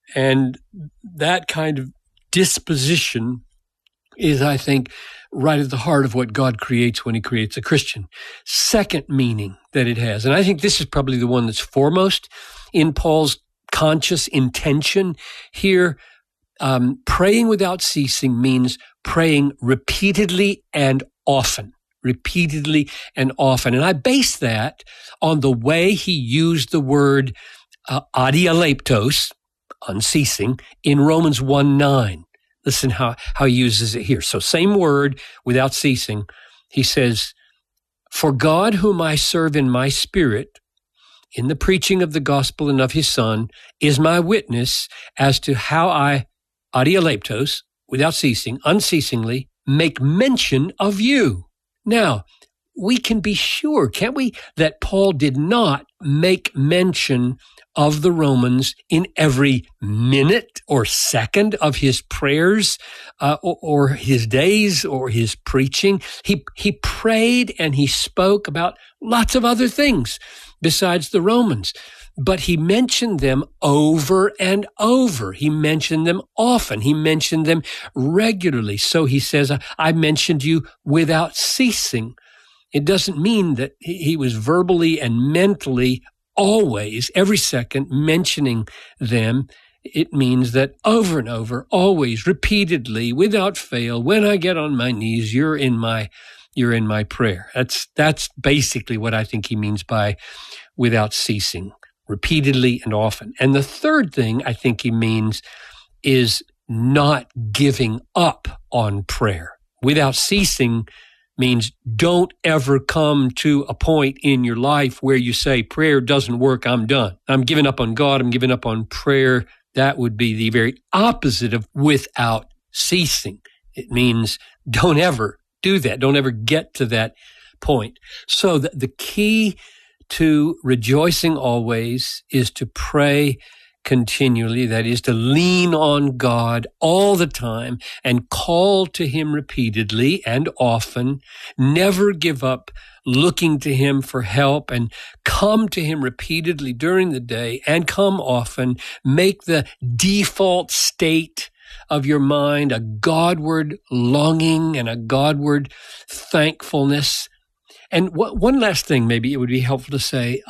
And that kind of disposition is, I think, right at the heart of what God creates when he creates a Christian. Second meaning that it has, and I think this is probably the one that's foremost in Paul's conscious intention here, praying without ceasing means praying repeatedly and often. Repeatedly and often. And I base that on the way he used the word adialeptos, unceasing, in Romans 1:9. Listen how he uses it here. So same word, without ceasing. He says, "For God, whom I serve in my spirit, in the preaching of the gospel and of his Son, is my witness as to how I, adialeptos, without ceasing, unceasingly, make mention of you." Now, we can be sure, can't we, that Paul did not make mention of the Romans in every minute or second of his prayers or his days or his preaching. He prayed and he spoke about lots of other things besides the Romans. But he mentioned them over and over. He mentioned them often. He mentioned them regularly. So he says, I mentioned you without ceasing. It doesn't mean that he was verbally and mentally always, every second, mentioning them. It means that over and over, always, repeatedly, without fail, when I get on my knees, you're in my prayer. That's basically what I think he means by without ceasing. Repeatedly and often. And the third thing I think he means is not giving up on prayer. Without ceasing means don't ever come to a point in your life where you say, prayer doesn't work, I'm done. I'm giving up on God, I'm giving up on prayer. That would be the very opposite of without ceasing. It means don't ever do that. Don't ever get to that point. So the key to rejoicing always is to pray continually. That is to lean on God all the time and call to him repeatedly and often. Never give up looking to him for help and come to him repeatedly during the day and come often. Make the default state of your mind a Godward longing and a Godward thankfulness. And one last thing, maybe it would be helpful to say,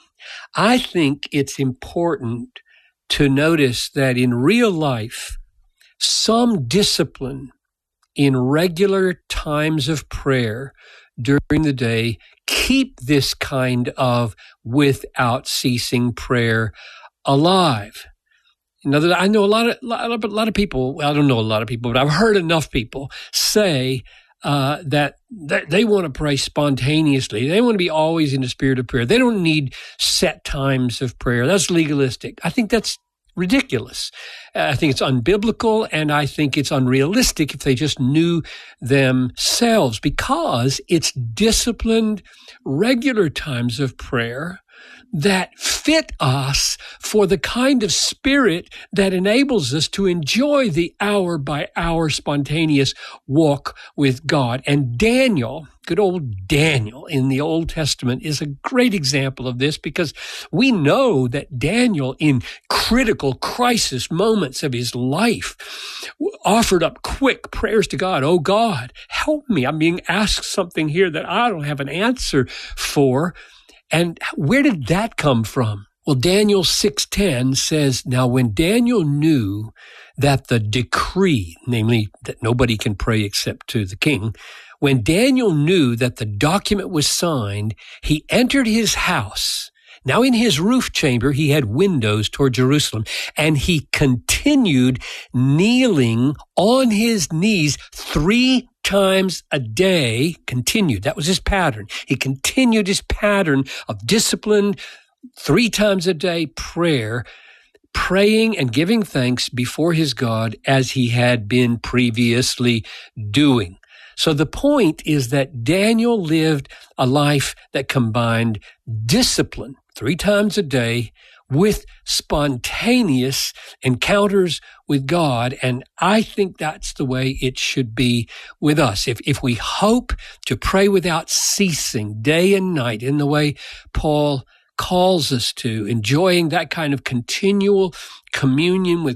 I think it's important to notice that in real life, some discipline in regular times of prayer during the day keep this kind of without ceasing prayer alive. I know a lot of people, well, I don't know a lot of people, but I've heard enough people say that they want to pray spontaneously. They want to be always in the spirit of prayer. They don't need set times of prayer. That's legalistic. I think that's ridiculous. I think it's unbiblical, and I think it's unrealistic if they just knew themselves, because it's disciplined, regular times of prayer that fit us for the kind of spirit that enables us to enjoy the hour-by-hour spontaneous walk with God. And Daniel, good old Daniel in the Old Testament, is a great example of this, because we know that Daniel, in critical crisis moments of his life, offered up quick prayers to God. Oh God, help me. I'm being asked something here that I don't have an answer for. And where did that come from? Well, Daniel 6:10 says, now when Daniel knew that the decree, namely that nobody can pray except to the king, when Daniel knew that the document was signed, he entered his house. Now in his roof chamber, he had windows toward Jerusalem, and he continued kneeling on his knees 3 times a day. Continued. That was his pattern. He continued his pattern of disciplined 3 times a day prayer, praying and giving thanks before his God as he had been previously doing. So the point is that Daniel lived a life that combined discipline 3 times a day with spontaneous encounters with God. And I think that's the way it should be with us. If we hope to pray without ceasing day and night in the way Paul calls us to, enjoying that kind of continual communion with